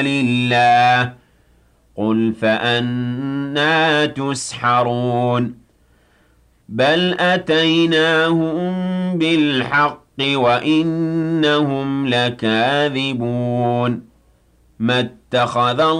لله قل فأنى تسحرون بل أتيناهم بالحق وإنهم لكاذبون ما اتخذ